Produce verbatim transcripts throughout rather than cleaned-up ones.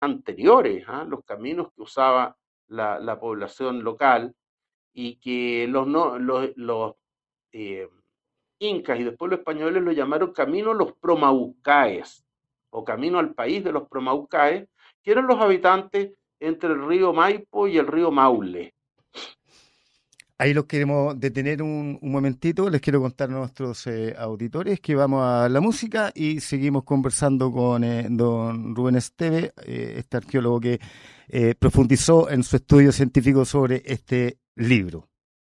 anteriores, ¿ah? Los caminos que usaba la, la población local y que los, no, los, los eh, incas y después los españoles lo llamaron camino los Promaucaes o camino al país de los Promaucaes, que eran los habitantes entre el río Maipo y el río Maule. Ahí los queremos detener un, un momentito. Les quiero contar a nuestros eh, auditores que vamos a la música y seguimos conversando con eh, don Rubén Esteve, eh, este arqueólogo que eh, profundizó en su estudio científico sobre este libro.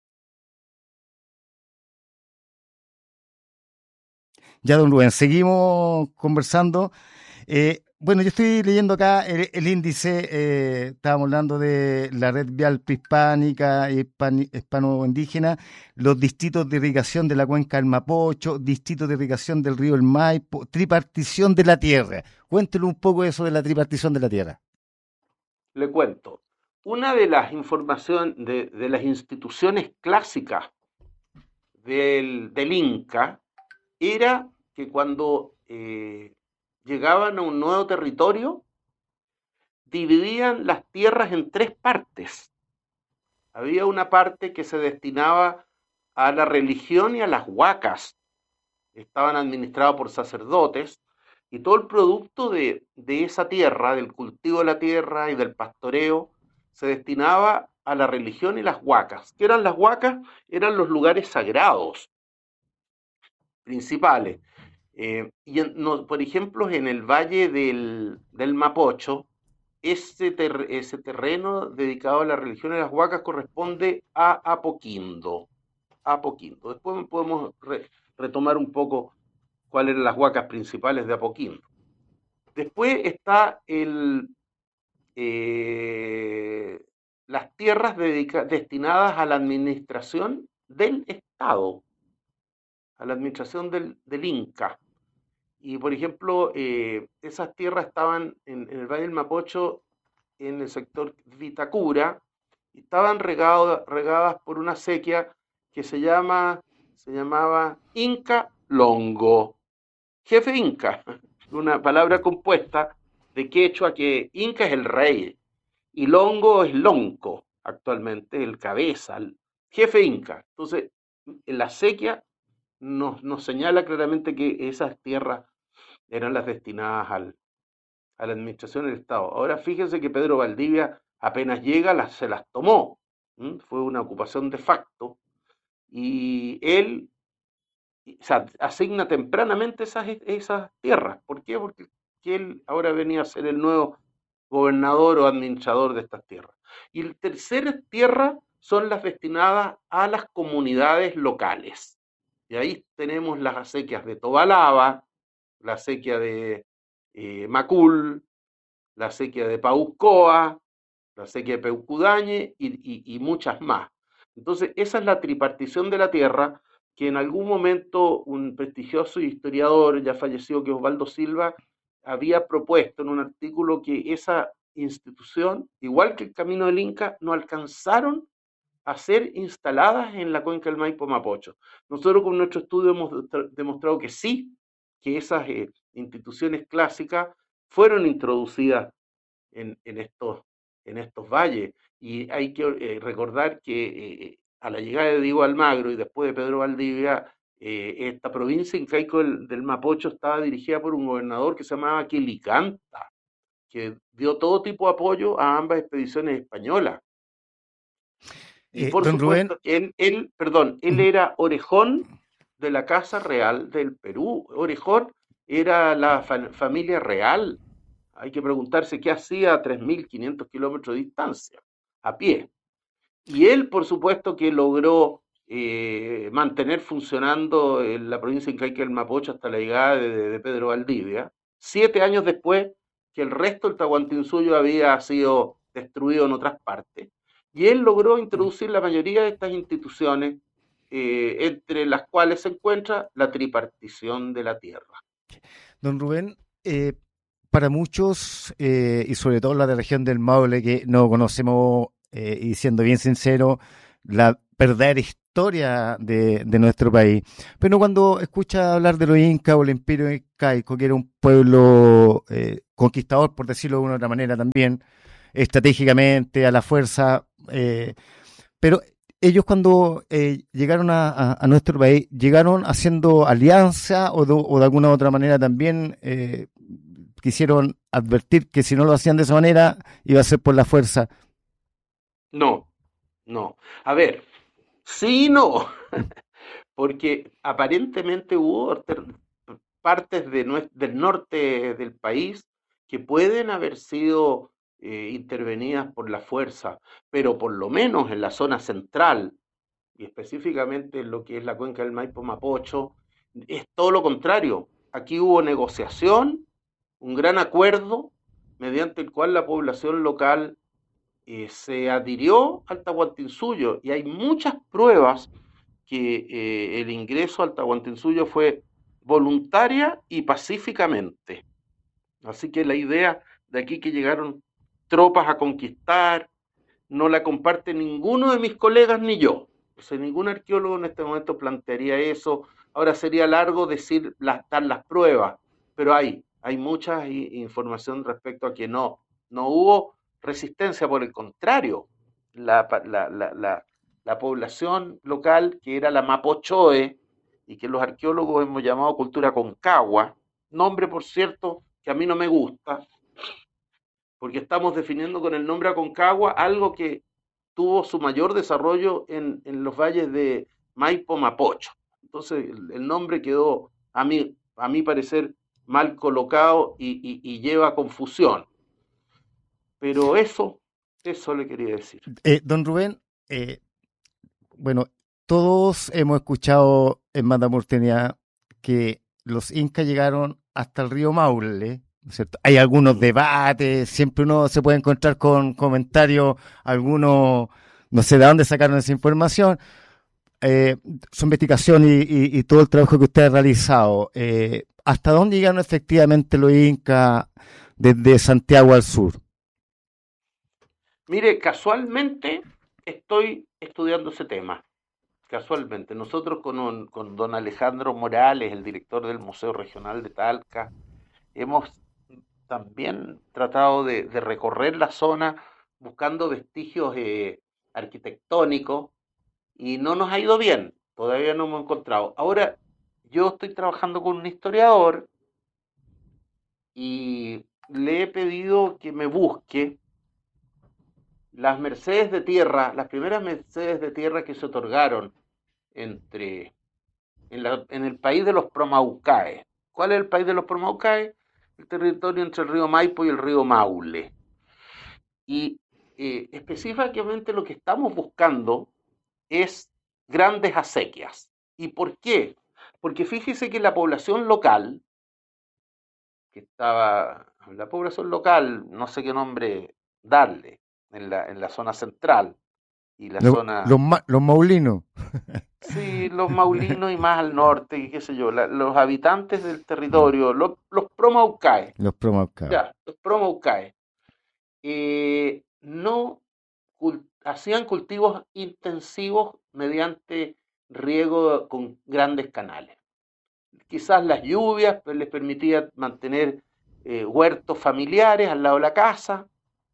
Ya, don Rubén, seguimos conversando. Eh, bueno, yo estoy leyendo acá el, el índice, eh, estábamos hablando de la red vial prehispánica, hispan- hispano-indígena, los distritos de irrigación de la cuenca del Mapocho, distritos de irrigación del río El Maipo, tripartición de la tierra. Cuéntelo un poco eso de la tripartición de la tierra. Le cuento, una de las informaciones de, de las instituciones clásicas del, del Inca era que cuando eh, llegaban a un nuevo territorio, dividían las tierras en tres partes. Había una parte que se destinaba a la religión y a las huacas. Estaban administrados por sacerdotes y todo el producto de, de esa tierra, del cultivo de la tierra y del pastoreo, se destinaba a la religión y las huacas. ¿Qué eran las huacas? Eran los lugares sagrados principales. Eh, y en- no, por ejemplo, en el valle del, del Mapocho, ese, ter- ese terreno dedicado a la religión de las huacas corresponde a Apoquindo. Apoquindo. Después podemos re- retomar un poco cuáles eran las huacas principales de Apoquindo. Después está el, eh, las tierras dedica- destinadas a la administración del Estado, a la administración del, del Inca. Y por ejemplo, eh, esas tierras estaban en, en el Valle del Mapocho, en el sector Vitacura, y estaban regado- regadas por una sequía que se llama, se llamaba Inca Longo, jefe Inca, una palabra compuesta de quechua que Inca es el rey y Longo es Lonco, actualmente el cabeza, el jefe Inca. Entonces, en la sequía nos, nos señala claramente que esas tierras eran las destinadas al, a la administración del Estado. Ahora fíjense que Pedro Valdivia apenas llega, las, se las tomó. ¿M? Fue una ocupación de facto y él o sea, asigna tempranamente esas, esas tierras. ¿Por qué? Porque él ahora venía a ser el nuevo gobernador o administrador de estas tierras. Y el tercer tierra son las destinadas a las comunidades locales. Y ahí tenemos las acequias de Tobalaba, la acequia de eh, Macul, la acequia de Pauscoa, la acequia de Peucudañe y, y, y muchas más. Entonces, esa es la tripartición de la tierra que en algún momento un prestigioso historiador ya fallecido que es Osvaldo Silva había propuesto en un artículo que esa institución, igual que el Camino del Inca, no alcanzaron a ser instaladas en la cuenca del Maipo Mapocho. Nosotros con nuestro estudio hemos demostrado que sí, que esas eh, instituciones clásicas fueron introducidas en, en, estos, en estos valles. Y hay que eh, recordar que eh, a la llegada de Diego Almagro y después de Pedro Valdivia, eh, esta provincia incaico del, del Mapocho estaba dirigida por un gobernador que se llamaba Quilicanta, que dio todo tipo de apoyo a ambas expediciones españolas. Y Eh, por don Rubén, supuesto, él, él, perdón, él era orejón de la Casa Real del Perú. Orejón era la fa- familia real. Hay que preguntarse qué hacía a tres mil quinientos kilómetros de distancia, a pie. Y él, por supuesto, que logró eh, mantener funcionando en la provincia incaica del Mapocho hasta la llegada de, de Pedro Valdivia, siete años después que el resto del Tahuantinsuyo había sido destruido en otras partes. Y él logró introducir la mayoría de estas instituciones, eh, entre las cuales se encuentra la tripartición de la tierra. don Rubén, eh, para muchos, eh, y sobre todo la de la región del Maule, que no conocemos, eh, y siendo bien sincero, la verdadera historia de, de nuestro país. Pero cuando escucha hablar de los incas o el imperio incaico, que era un pueblo eh, conquistador, por decirlo de una otra manera también, estratégicamente, a la fuerza, eh, pero ellos cuando eh, llegaron a, a, a nuestro país, llegaron haciendo alianza o de, o de alguna otra manera también eh, quisieron advertir que si no lo hacían de esa manera iba a ser por la fuerza. No, no. A ver, sí y no, porque aparentemente hubo ter- partes de nues- del norte del país que pueden haber sido eh, intervenidas por la fuerza, pero por lo menos en la zona central y específicamente en lo que es la cuenca del Maipo Mapocho, es todo lo contrario. Aquí hubo negociación, un gran acuerdo mediante el cual la población local eh, se adhirió al Tahuantinsuyo y hay muchas pruebas que eh, el ingreso al Tahuantinsuyo fue voluntaria y pacíficamente. Así que la idea de aquí que llegaron tropas a conquistar no la comparte ninguno de mis colegas ni yo. O sea, ningún arqueólogo en este momento plantearía eso. Ahora sería largo decir las, dar las pruebas, pero hay, hay mucha información respecto a que no, no hubo resistencia, por el contrario, la, la, la, la, la población local, que era la Mapochoe, y que los arqueólogos hemos llamado cultura concagua, nombre, por cierto, que a mí no me gusta, porque estamos definiendo con el nombre Aconcagua algo que tuvo su mayor desarrollo en, en los valles de Maipo Mapocho. Entonces el, el nombre quedó, a mí, a mi parecer, mal colocado y, y, y lleva a confusión. Pero eso, eso le quería decir. Eh, don Rubén, eh, bueno, todos hemos escuchado en Matamortenía que los incas llegaron hasta el río Maule, ¿no es cierto? Hay algunos Mm. debates, siempre uno se puede encontrar con comentarios, algunos, no sé de dónde sacaron esa información, eh, su investigación y, y- y todo el trabajo que usted ha realizado. Eh, ¿hasta dónde llegaron efectivamente los incas desde Santiago al sur? Mire, casualmente estoy estudiando ese tema. Casualmente, nosotros con, un- con don Alejandro Morales, el director del Museo Regional de Talca, hemos también tratado de, de recorrer la zona buscando vestigios eh, arquitectónicos y no nos ha ido bien, todavía no hemos encontrado. Ahora, yo estoy trabajando con un historiador y le he pedido que me busque las mercedes de tierra, las primeras mercedes de tierra que se otorgaron entre en, la- en el país de los Promaucaes. ¿Cuál es el país de los Promaucaes? El territorio entre el río Maipo y el río Maule. Y eh, específicamente lo que estamos buscando es grandes acequias. ¿Y por qué? Porque fíjese que la población local, que estaba, la población local, no sé qué nombre darle, en la, en la zona central y la Los, los, zona, ma- los maulinos, sí, los maulinos y más al norte, y qué sé yo, la- los habitantes del mm, territorio, los, los promaucaes, los promaucados. ya, los promaucaes, eh, no cul- hacían cultivos intensivos mediante riego con grandes canales. Quizás las lluvias pues, les permitían mantener eh, huertos familiares al lado de la casa,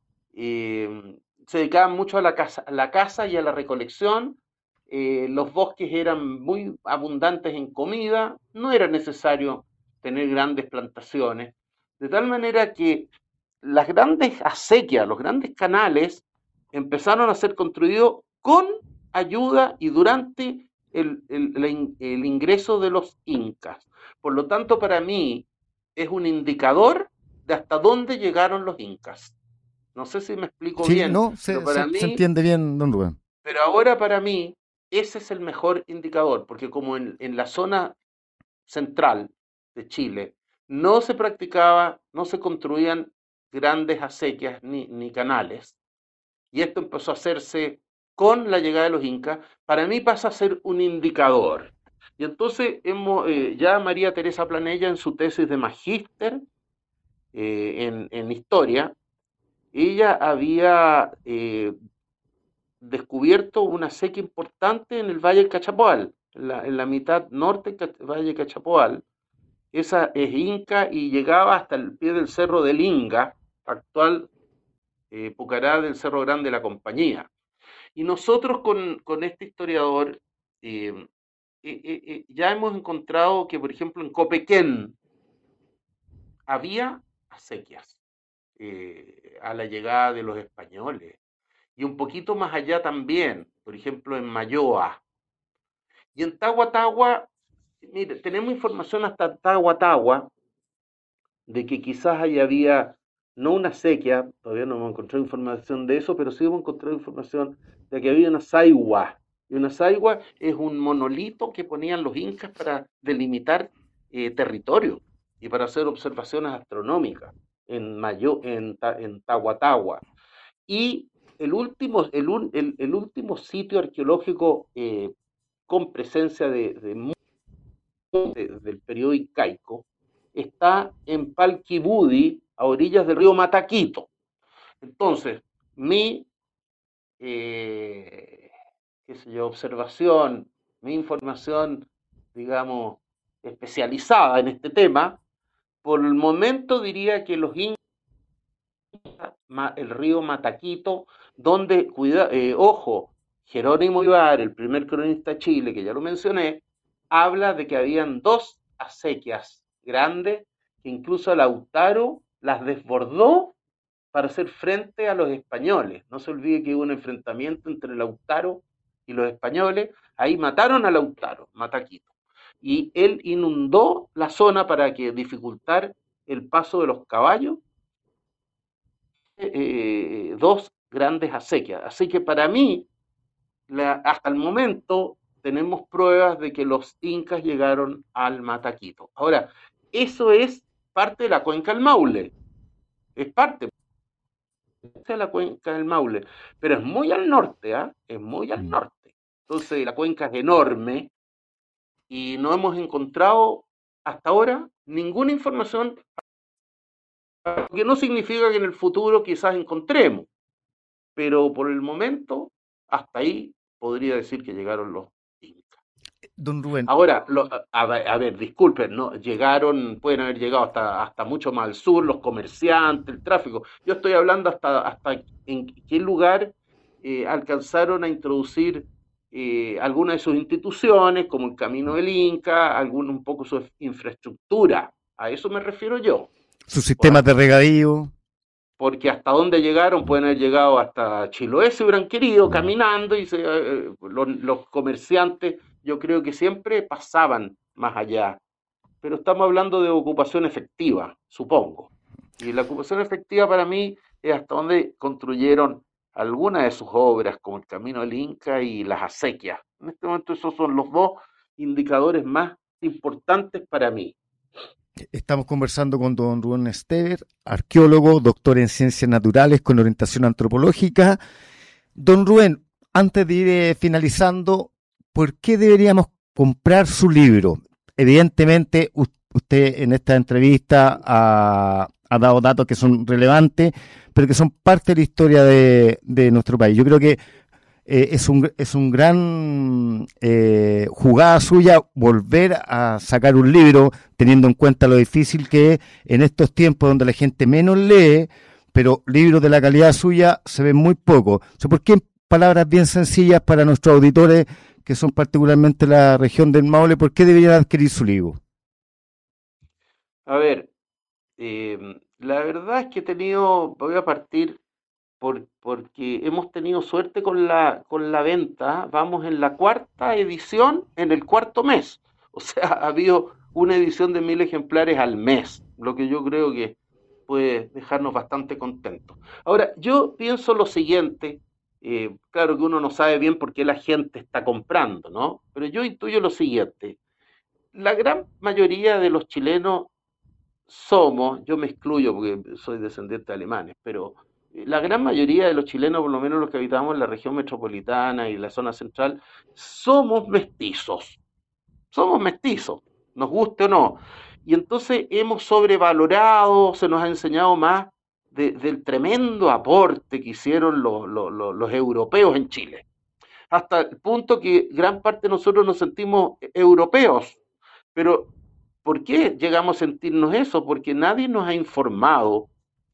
eh, se dedicaban mucho a la caza, a la caza y a la recolección, eh, los bosques eran muy abundantes en comida, no era necesario tener grandes plantaciones, de tal manera que las grandes acequias, los grandes canales, empezaron a ser construidos con ayuda y durante el, el, el, el ingreso de los incas. Por lo tanto, para mí es un indicador de hasta dónde llegaron los incas. No sé si me explico Sí, bien, no, pero se, se, para se mí, entiende bien, don Rubén. pero ahora para mí, ese es el mejor indicador, porque como en, en la zona central de Chile no se practicaba, no se construían grandes acequias ni, ni canales, y esto empezó a hacerse con la llegada de los incas, para mí pasa a ser un indicador. Y entonces hemos, eh, ya María Teresa Planella en su tesis de magíster eh, en, en historia, ella había eh, descubierto una sequía importante en el Valle del Cachapoal, en la, en la mitad norte del Valle Cachapoal. Esa es Inca y llegaba hasta el pie del cerro del Inga, actual eh, Pucará del Cerro Grande de la Compañía. Y nosotros con, con este historiador eh, eh, eh, eh, ya hemos encontrado que, por ejemplo, en Copequén había acequias eh, a la llegada de los españoles. Y un poquito más allá también, por ejemplo, en Mayoa. Y en Tagua Tagua, mire, tenemos información hasta Tagua Tagua de que quizás ahí había, no una sequía, todavía no hemos encontrado información de eso, pero sí hemos encontrado información de que había una saigua. Y una saigua es un monolito que ponían los incas para delimitar eh, territorio y para hacer observaciones astronómicas en, Mayo, en, en Tahuatahua. Y el último, el, el, el último sitio arqueológico eh, con presencia de, de, de, del periodo incaico está en Palquibudi, a orillas del río Mataquito. Entonces, mi eh, qué sé yo, observación, mi información, digamos, especializada en este tema, por el momento diría que los incas, el río Mataquito, donde, cuida, eh, ojo, Jerónimo Ibar, el primer cronista de Chile, que ya lo mencioné, habla de que habían dos acequias grandes que incluso Lautaro las desbordó para hacer frente a los españoles. No se olvide que hubo un enfrentamiento entre Lautaro y los españoles. Ahí mataron a Lautaro, Mataquito. Y él inundó la zona para que dificultar el paso de los caballos. Eh, dos grandes acequias. Así que para mí, la, hasta el momento, tenemos pruebas de que los incas llegaron al Mataquito. Ahora, eso es parte de la cuenca del Maule. Es parte de la cuenca del Maule, pero es muy al norte, ¿ah? ¿eh? Es muy al norte. Entonces la cuenca es enorme y no hemos encontrado hasta ahora ninguna información, que no significa que en el futuro quizás encontremos, pero por el momento hasta ahí podría decir que llegaron los incas. Don Rubén. Ahora, lo, a, a, ver, disculpen, ¿no? Llegaron, pueden haber llegado hasta, hasta mucho más al sur, los comerciantes, el tráfico. Yo estoy hablando hasta, hasta en qué lugar eh, alcanzaron a introducir eh, algunas de sus instituciones, como el Camino del Inca, algún, un poco su infraestructura. A eso me refiero yo. Sus sistemas de regadío. Porque hasta dónde llegaron, pueden haber llegado hasta Chiloé, si hubieran querido, caminando, y se, eh, los, los comerciantes, yo creo que siempre pasaban más allá. Pero estamos hablando de ocupación efectiva, supongo. Y la ocupación efectiva para mí es hasta donde construyeron algunas de sus obras, como el Camino del Inca y las acequias. En este momento esos son los dos indicadores más importantes para mí. Estamos conversando con don Rubén Estever, arqueólogo, doctor en ciencias naturales con orientación antropológica. Don Rubén, antes de ir eh, finalizando, ¿por qué deberíamos comprar su libro? Evidentemente, usted en esta entrevista ha, ha dado datos que son relevantes, pero que son parte de la historia de, de nuestro país. Yo creo que Eh, es un es un gran eh, jugada suya volver a sacar un libro, teniendo en cuenta lo difícil que es en estos tiempos donde la gente menos lee, pero libros de la calidad suya se ven muy poco. O sea, ¿por qué en palabras bien sencillas para nuestros auditores, que son particularmente la región del Maule, por qué deberían adquirir su libro? A ver, eh, la verdad es que he tenido, voy a partir por, porque hemos tenido suerte con la, con la venta. Vamos en la cuarta edición, en el cuarto mes. O sea, ha habido una edición de mil ejemplares al mes, lo que yo creo que puede dejarnos bastante contentos. Ahora, yo pienso lo siguiente, eh, claro que uno no sabe bien por qué la gente está comprando, ¿no? Pero yo intuyo lo siguiente, la gran mayoría de los chilenos somos, yo me excluyo porque soy descendiente de alemanes, pero la gran mayoría de los chilenos, por lo menos los que habitamos en la región metropolitana y la zona central, somos mestizos. Somos mestizos, nos guste o no. Y entonces hemos sobrevalorado, se nos ha enseñado más de- del tremendo aporte que hicieron los, los- los- los europeos en Chile, hasta el punto que gran parte de nosotros nos sentimos europeos. Pero, ¿por qué llegamos a sentirnos eso? Porque nadie nos ha informado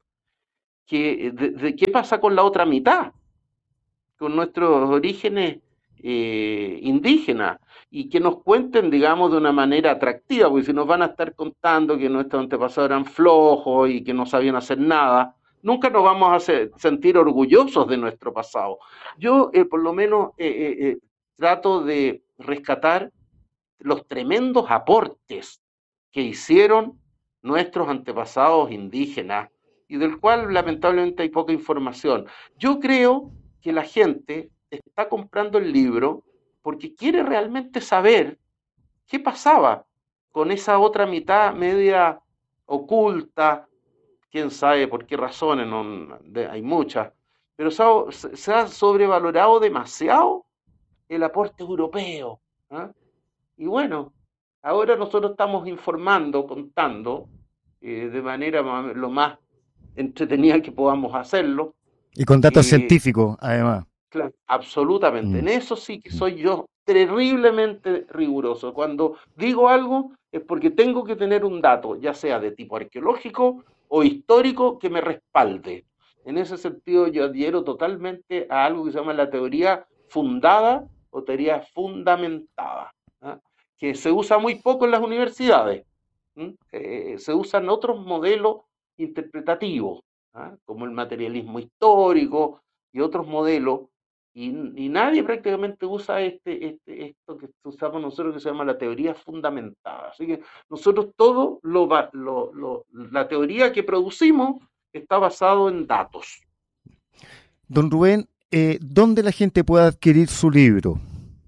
que, de, de qué pasa con la otra mitad, con nuestros orígenes eh, indígenas, y que nos cuenten, digamos, de una manera atractiva, porque si nos van a estar contando que nuestros antepasados eran flojos y que no sabían hacer nada, nunca nos vamos a hacer, sentir orgullosos de nuestro pasado. Yo, eh, por lo menos, eh, eh, eh, trato de rescatar los tremendos aportes que hicieron nuestros antepasados indígenas y del cual lamentablemente hay poca información. Yo creo que la gente está comprando el libro porque quiere realmente saber qué pasaba con esa otra mitad media oculta, quién sabe por qué razones, no, de, hay muchas, pero se ha, se ha sobrevalorado demasiado el aporte europeo. ¿Eh? Y bueno, ahora nosotros estamos informando, contando, eh, de manera ma- lo más entretenida que podamos hacerlo. Y con datos eh, científicos, además. Claro, absolutamente. Mm, En eso sí que mm. soy yo terriblemente riguroso. Cuando digo algo es porque tengo que tener un dato, ya sea de tipo arqueológico o histórico, que me respalde. En ese sentido, yo adhiero totalmente a algo que se llama la teoría fundada o teoría fundamentada, ¿ah? Que se usa muy poco en las universidades. ¿Mm? Eh, se usan otros modelos interpretativos, ¿ah? Como el materialismo histórico y otros modelos, y, y nadie prácticamente usa este, este, esto que usamos nosotros, que se llama la teoría fundamentada. Así que nosotros todo lo, lo, lo, la teoría que producimos está basado en datos. Don Rubén, eh, ¿dónde la gente puede adquirir su libro?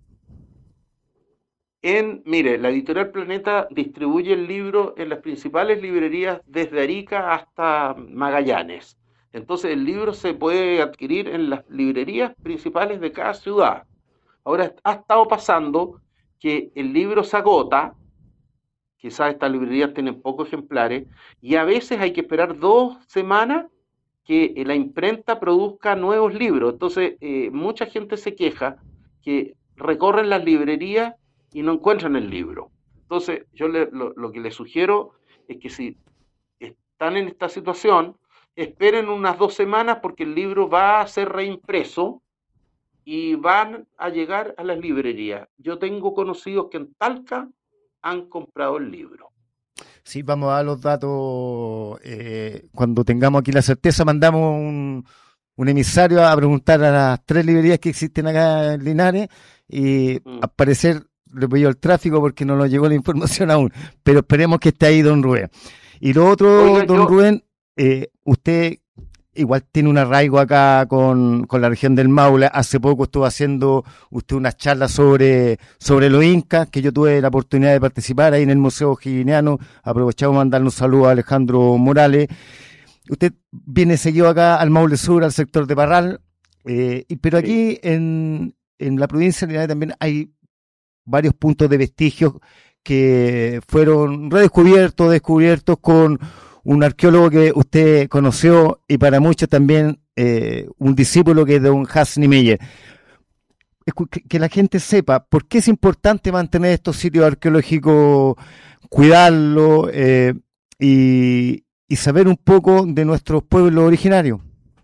En, mire, la editorial Planeta distribuye el libro en las principales librerías desde Arica hasta Magallanes. Entonces el libro se puede adquirir en las librerías principales de cada ciudad. Ahora ha estado pasando que el libro se agota, quizás estas librerías tienen pocos ejemplares, y a veces hay que esperar dos semanas que la imprenta produzca nuevos libros. Entonces, eh, mucha gente se queja que recorren las librerías y no encuentran el libro. Entonces, yo le, lo, lo que les sugiero es que si están en esta situación, esperen unas dos semanas porque el libro va a ser reimpreso y van a llegar a las librerías. Yo tengo conocidos que en Talca han comprado el libro. Sí, vamos a dar los datos. Eh, cuando tengamos aquí la certeza, mandamos un, un emisario a preguntar a las tres librerías que existen acá en Linares y Mm. al parecer le pidió el tráfico porque no nos llegó la información aún, pero esperemos que esté ahí don Rubén. Y lo otro, Oiga, don yo, Rubén, eh, usted igual tiene un arraigo acá con, con la región del Maule. Hace poco estuvo haciendo usted unas charlas sobre, sobre los incas, que yo tuve la oportunidad de participar ahí en el Museo Higineano. Aprovechamos de mandarle un saludo a Alejandro Morales. Usted viene seguido acá al Maule Sur, al sector de Parral, eh, y, pero sí. aquí en, en la provincia de Linares también hay varios puntos de vestigios que fueron redescubiertos, descubiertos con un arqueólogo que usted conoció y para muchos también eh, un discípulo que es don Hans Niemeyer. Que, que la gente sepa por qué es importante mantener estos sitios arqueológicos, cuidarlos eh, y, y saber un poco de nuestros pueblos originarios.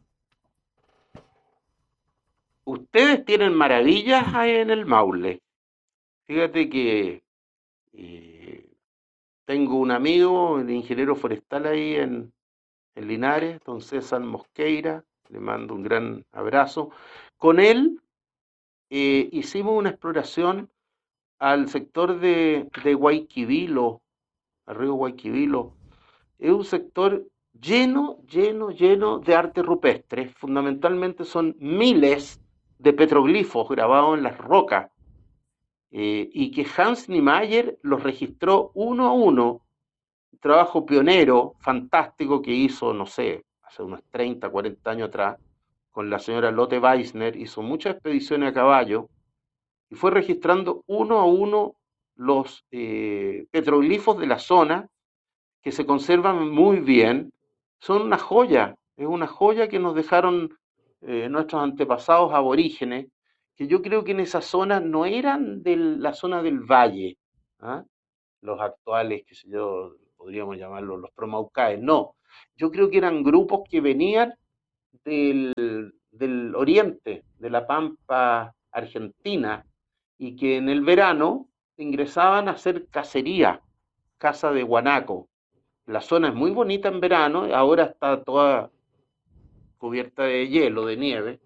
Ustedes tienen maravillas ahí en el Maule. Fíjate que eh, tengo un amigo, el ingeniero forestal ahí en, en Linares, don César Mosqueira, le mando un gran abrazo. Con él eh, hicimos una exploración al sector de, de Guayquivilo, al río Guayquivilo. Es un sector lleno, lleno, lleno de arte rupestre. Fundamentalmente son miles de petroglifos grabados en las rocas, eh, y que Hans Niemeyer los registró uno a uno. Un trabajo pionero, fantástico, que hizo, no sé, hace unos treinta, cuarenta años atrás, con la señora Lotte Weissner. Hizo muchas expediciones a caballo y fue registrando uno a uno los eh, petroglifos de la zona, que se conservan muy bien. Son una joya. Es una joya que nos dejaron eh, nuestros antepasados aborígenes, que yo creo que en esa zona no eran de la zona del valle, ¿ah? Los actuales, qué sé yo, podríamos llamarlos los promaucaes, no. Yo creo que eran grupos que venían del, del oriente, de la pampa argentina, y que en el verano ingresaban a hacer cacería, caza de guanaco. La zona es muy bonita en verano, ahora está toda cubierta de hielo, de nieve,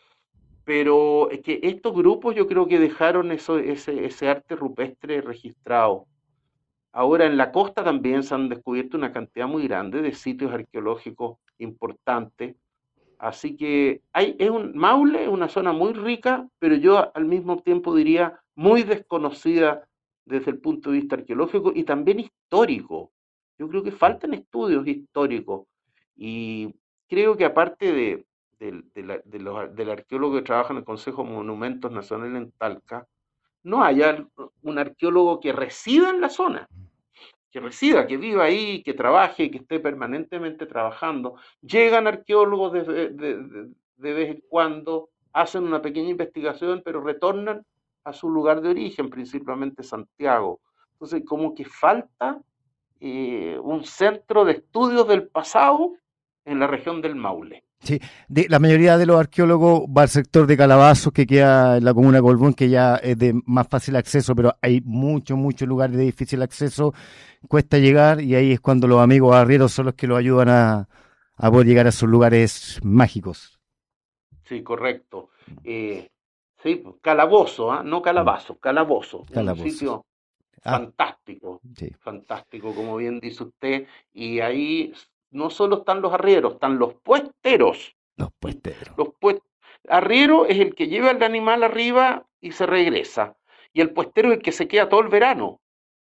pero es que estos grupos yo creo que dejaron eso, ese, ese arte rupestre registrado. Ahora en la costa también se han descubierto una cantidad muy grande de sitios arqueológicos importantes. Así que hay, es un, Maule es una zona muy rica, pero yo al mismo tiempo diría muy desconocida desde el punto de vista arqueológico y también histórico. Yo creo que faltan estudios históricos y creo que aparte de, de, de la, de los, del arqueólogo que trabaja en el Consejo de Monumentos Nacionales en Talca, no haya un arqueólogo que resida en la zona, que resida, que viva ahí, que trabaje, que esté permanentemente trabajando. Llegan arqueólogos de, de, de, de vez en cuando, hacen una pequeña investigación, pero retornan a su lugar de origen, principalmente Santiago. Entonces, como que falta eh, un centro de estudios del pasado en la región del Maule. Sí, de, la mayoría de los arqueólogos va al sector de Calabazos, que queda en la comuna de Colbún, que ya es de más fácil acceso, pero hay muchos, muchos lugares de difícil acceso, cuesta llegar, y ahí es cuando los amigos arrieros son los que los ayudan a, a poder llegar a esos lugares mágicos. Sí, correcto. Eh, sí, Calabozo, ¿eh? No Mm, Calabazo, Calabozo, un Calabozos. sitio Ah, fantástico, sí, fantástico, como bien dice usted, y ahí no solo están los arrieros, están los puesteros. los puesteros. Los pues, arriero es el que lleva el animal arriba y se regresa, y el puestero es el que se queda todo el verano.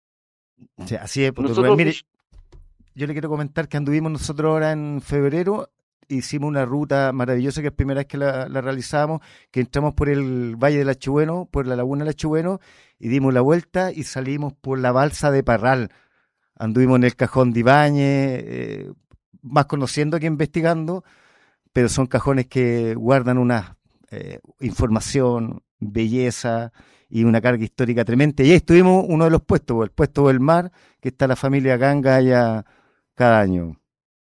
Sí, así es, pues, don Rubén. Nosotros, Mire, yo le quiero comentar que anduvimos nosotros ahora en febrero, hicimos una ruta maravillosa, que es la primera vez que la, la realizamos, que entramos por el Valle del Achueno, por la Laguna del Achueno, y dimos la vuelta y salimos por la balsa de Parral. Anduvimos en el Cajón de Ibáñez, eh, más conociendo que investigando, pero son cajones que guardan una eh, información, belleza y una carga histórica tremenda. Y ahí estuvimos uno de los puestos, el puesto del mar, que está la familia Ganga allá cada año.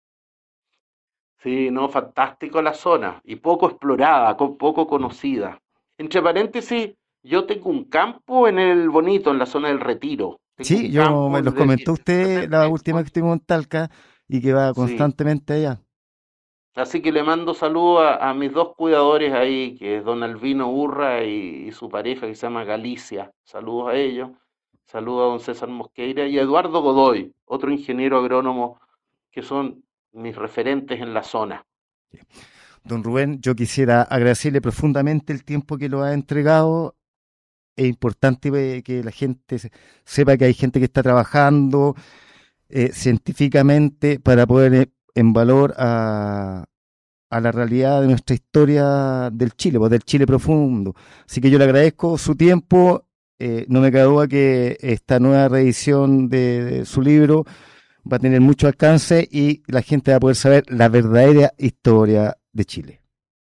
sí, no, fantástico la zona, y poco explorada, co- poco conocida. Entre paréntesis, yo tengo un campo en el Bonito, en la zona del Retiro. Tengo un Sí, yo campo me los de comentó usted la diecisiete última que hectáreas. estuvimos en Talca y que va Sí, constantemente allá. así que le mando saludos a, a mis dos cuidadores ahí, que es don Albino Urra y, y su pareja que se llama Galicia. Saludos a ellos. Saludos a don César Mosqueira y a Eduardo Godoy, otro ingeniero agrónomo que son mis referentes en la zona. Don Rubén, yo quisiera agradecerle profundamente el tiempo que lo ha entregado. Es importante eh, que la gente se- sepa que hay gente que está trabajando eh, científicamente para poner eh, en valor a, a la realidad de nuestra historia del Chile, pues del Chile profundo. Así que yo le agradezco su tiempo. Eh, no me cabe duda que esta nueva reedición de, de su libro va a tener mucho alcance y la gente va a poder saber la verdadera historia de Chile.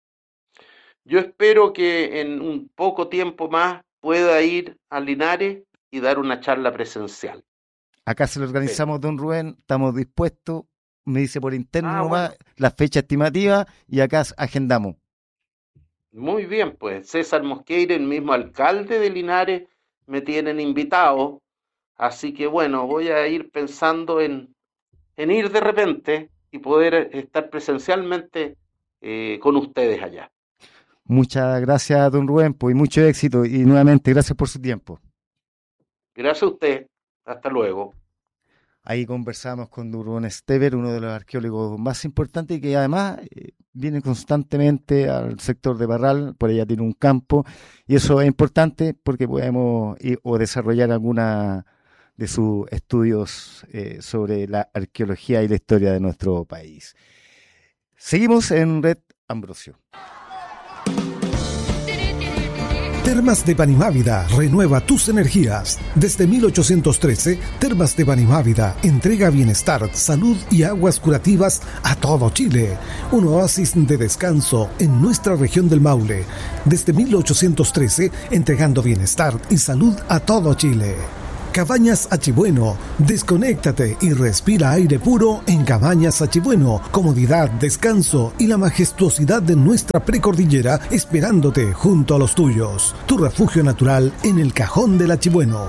Yo espero que en un poco tiempo más pueda ir a Linares y dar una charla presencial. Acá se lo Espero. organizamos, don Rubén, estamos dispuestos, me dice por interno Ah, nomás bueno. la fecha estimativa y acá agendamos. Muy bien, pues César Mosqueira, el mismo alcalde de Linares, me tienen invitado. Así que bueno, voy a ir pensando en, en ir de repente y poder estar presencialmente eh, con ustedes allá. Muchas gracias, don Rubén, pues, y mucho éxito y nuevamente gracias por su tiempo. Gracias a usted. Hasta luego. Ahí conversamos con don Rubén Estever, uno de los arqueólogos más importantes y que además eh, viene constantemente al sector de Parral, por allá tiene un campo y eso es importante porque podemos ir, o desarrollar alguna de sus estudios eh, sobre la arqueología y la historia de nuestro país. Seguimos en Red Ambrosio. Termas de Panimávida renueva tus energías. Desde mil ochocientos trece, Termas de Panimávida entrega bienestar, salud y aguas curativas a todo Chile. Un oasis de descanso en nuestra región del Maule. Desde mil ochocientos trece, entregando bienestar y salud a todo Chile. Cabañas Achibueno, desconéctate y respira aire puro en Cabañas Achibueno. Comodidad, descanso y la majestuosidad de nuestra precordillera esperándote junto a los tuyos. Tu refugio natural en el Cajón del Achibueno.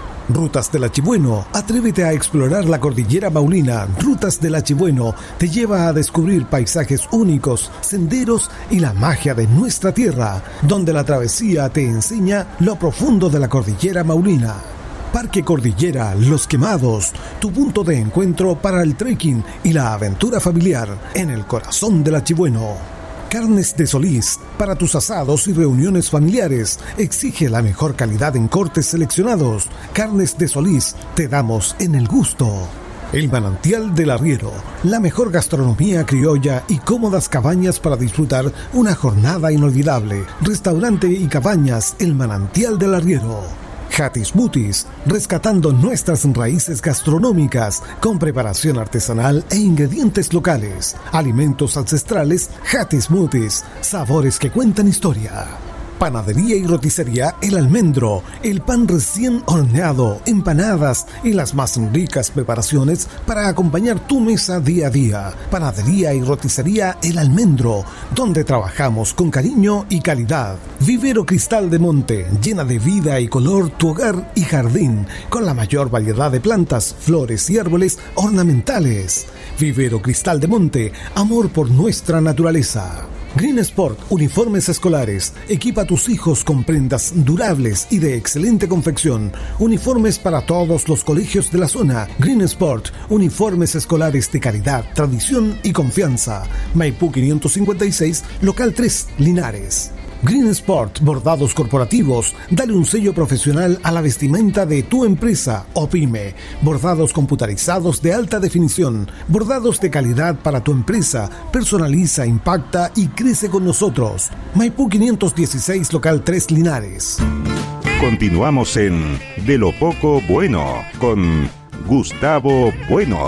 Rutas del Achibueno, atrévete a explorar la cordillera maulina. Rutas del Achibueno te lleva a descubrir paisajes únicos, senderos y la magia de nuestra tierra, donde la travesía te enseña lo profundo de la cordillera maulina. Parque Cordillera Los Quemados, tu punto de encuentro para el trekking y la aventura familiar en el corazón del Achibueno. Carnes de Solís, para tus asados y reuniones familiares, exige la mejor calidad en cortes seleccionados. Carnes de Solís, te damos en el gusto. El Manantial del Arriero, la mejor gastronomía criolla y cómodas cabañas para disfrutar una jornada inolvidable. Restaurante y cabañas El Manantial del Arriero. Hatis Mutis, rescatando nuestras raíces gastronómicas con preparación artesanal e ingredientes locales. Alimentos ancestrales Hatis Mutis, sabores que cuentan historia. Panadería y roticería El Almendro, el pan recién horneado, empanadas y las más ricas preparaciones para acompañar tu mesa día a día. Panadería y roticería El Almendro, donde trabajamos con cariño y calidad. Vivero Cristal de Monte, llena de vida y color tu hogar y jardín, con la mayor variedad de plantas, flores y árboles ornamentales. Vivero Cristal de Monte, amor por nuestra naturaleza. Green Sport, uniformes escolares. Equipa a tus hijos con prendas durables y de excelente confección. Uniformes para todos los colegios de la zona. Green Sport, uniformes escolares de calidad, tradición y confianza. Maipú quinientos cincuenta y seis, local tres, Linares. Green Sport, bordados corporativos. Dale un sello profesional a la vestimenta de tu empresa o pyme. Bordados computarizados de alta definición. Bordados de calidad para tu empresa. Personaliza, impacta y crece con nosotros. Maipú quinientos dieciséis, local tres, Linares. Continuamos en De lo Poco Bueno con Gustavo Bueno.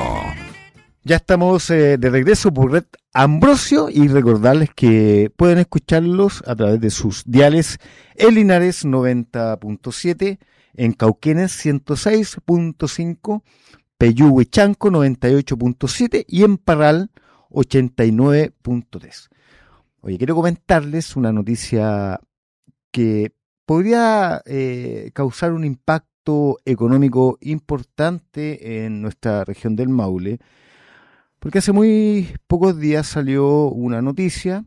Ya estamos eh, de regreso por Red Ambrosio y recordarles que pueden escucharlos a través de sus diales en Linares noventa punto siete, en Cauquenes ciento seis punto cinco, Peyúgue-Chanco noventa y ocho punto siete y en Parral ochenta y nueve punto tres. Oye, quiero comentarles una noticia que podría eh, causar un impacto económico importante en nuestra región del Maule, porque hace muy pocos días salió una noticia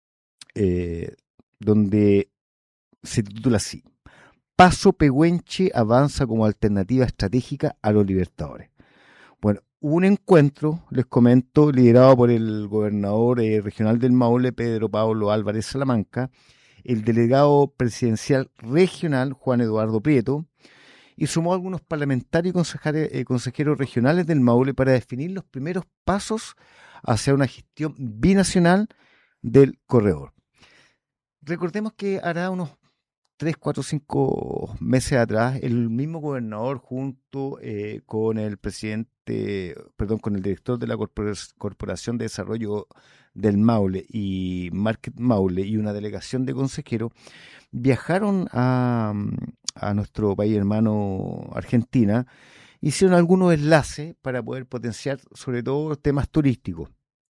eh, donde se titula así: Paso Pehuenche avanza como alternativa estratégica a los Libertadores. Bueno, hubo un encuentro, les comento, liderado por el gobernador eh, regional del Maule, Pedro Pablo Álvarez Salamanca, el delegado presidencial regional, Juan Eduardo Prieto, y sumó a algunos parlamentarios y consejeros, eh, consejeros regionales del Maule para definir los primeros pasos hacia una gestión binacional del corredor. Recordemos que hará unos tres, cuatro, cinco meses atrás, el mismo gobernador junto eh, con el presidente, perdón, con el director de la Corpor- Corporación de Desarrollo del Maule y Market Maule y una delegación de consejeros viajaron a, a nuestro país hermano Argentina, hicieron algunos enlaces para poder potenciar sobre todo temas turísticos.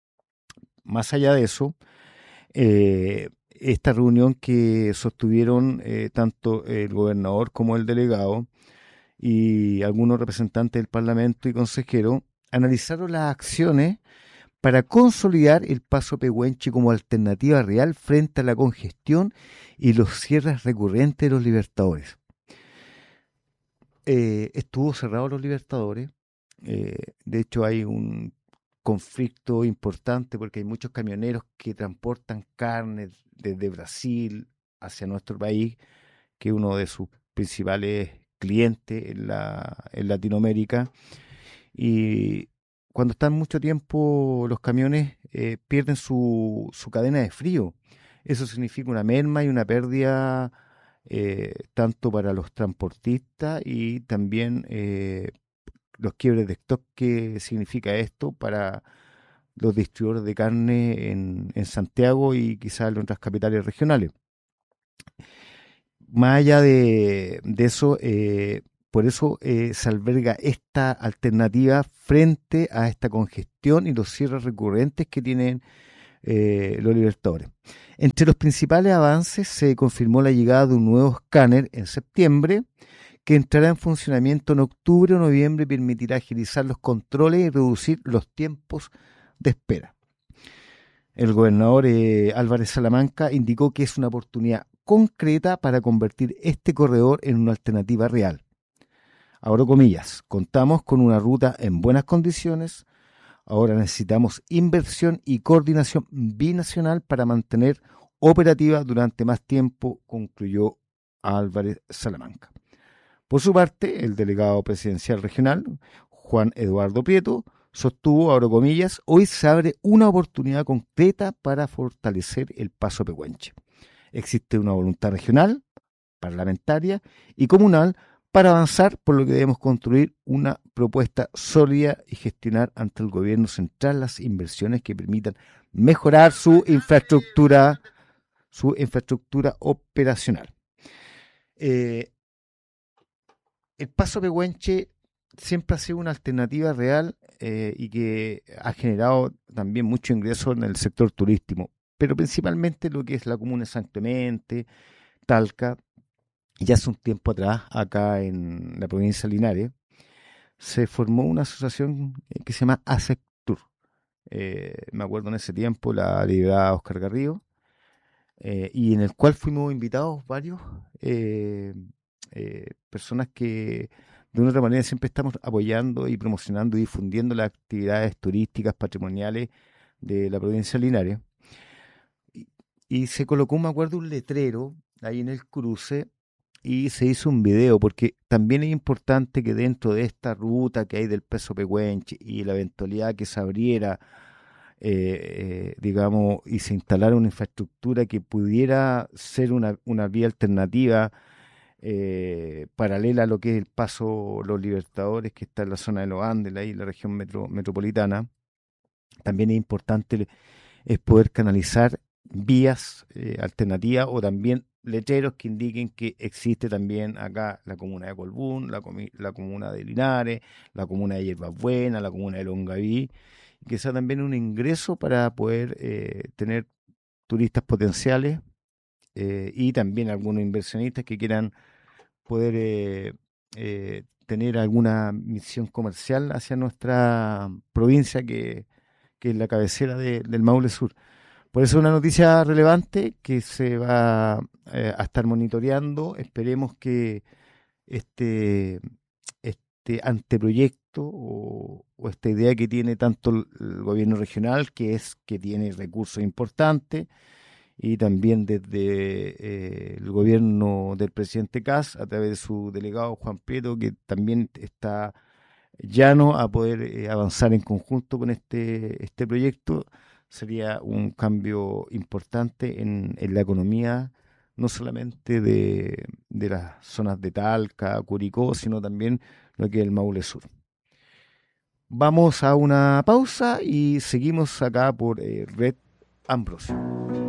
Más allá de eso, eh, esta reunión que sostuvieron eh, tanto el gobernador como el delegado y algunos representantes del Parlamento y consejeros analizaron las acciones para consolidar el Paso Pehuenche como alternativa real frente a la congestión y los cierres recurrentes de los Libertadores. Eh, estuvo cerrado los Libertadores, eh, de hecho hay un conflicto importante porque hay muchos camioneros que transportan carne desde Brasil hacia nuestro país, que es uno de sus principales clientes en, la, en Latinoamérica, y cuando están mucho tiempo los camiones eh, pierden su, su cadena de frío. Eso significa una merma y una pérdida eh, tanto para los transportistas y también eh, los quiebres de stock que significa esto para los distribuidores de carne en, en Santiago y quizás en otras capitales regionales. Más allá de, de eso, eh, por eso eh, se alberga esta alternativa frente a esta congestión y los cierres recurrentes que tienen eh, los Libertadores. Entre los principales avances se confirmó la llegada de un nuevo escáner en septiembre, que entrará en funcionamiento en octubre o noviembre y permitirá agilizar los controles y reducir los tiempos de espera. El gobernador eh, Álvarez Salamanca indicó que es una oportunidad concreta para convertir este corredor en una alternativa real. Abro comillas, contamos con una ruta en buenas condiciones, ahora necesitamos inversión y coordinación binacional para mantener operativa durante más tiempo, concluyó Álvarez Salamanca. Por su parte, el delegado presidencial regional, Juan Eduardo Prieto, sostuvo, abro comillas, hoy se abre una oportunidad concreta para fortalecer el Paso Pehuenche. Existe una voluntad regional, parlamentaria y comunal para avanzar, por lo que debemos construir una propuesta sólida y gestionar ante el gobierno central las inversiones que permitan mejorar su infraestructura, su infraestructura operacional. Eh, el Paso Pehuenche siempre ha sido una alternativa real eh, y que ha generado también mucho ingreso en el sector turístico, pero principalmente lo que es la comuna de San Clemente, Talca. Ya hace un tiempo atrás, acá en la provincia de Linares, se formó una asociación que se llama ASECTUR. Eh, me acuerdo en ese tiempo la lideraba Oscar Garrido, eh, y en el cual fuimos invitados varios eh, eh, personas que de una u otra manera siempre estamos apoyando y promocionando y difundiendo las actividades turísticas patrimoniales de la provincia de Linares. Y, y se colocó, me acuerdo, un letrero ahí en el cruce y se hizo un video, porque también es importante que dentro de esta ruta que hay del Paso Pehuenche y la eventualidad que se abriera, eh, eh, digamos, y se instalara una infraestructura que pudiera ser una, una vía alternativa eh, paralela a lo que es el Paso Los Libertadores, que está en la zona de los Andes, ahí en la región metro, metropolitana. También es importante es poder canalizar vías eh, alternativas o también letreros que indiquen que existe también acá la comuna de Colbún, la, comi- la comuna de Linares, la comuna de Hierbas Buenas, la comuna de Longaví, que sea también un ingreso para poder eh, tener turistas potenciales eh, y también algunos inversionistas que quieran poder eh, eh, tener alguna misión comercial hacia nuestra provincia que, que es la cabecera de, del Maule Sur. Por eso es una noticia relevante que se va eh, a estar monitoreando. Esperemos que este, este anteproyecto o, o esta idea que tiene tanto el, el gobierno regional, que es que tiene recursos importantes, y también desde eh, el gobierno del presidente Kast, a través de su delegado Juan Prieto, que también está llano a poder eh, avanzar en conjunto con este, este proyecto. Sería un cambio importante en, en la economía, no solamente de, de las zonas de Talca, Curicó, sino también lo que es el Maule Sur. Vamos a una pausa y seguimos acá por eh, Red Ambrosio.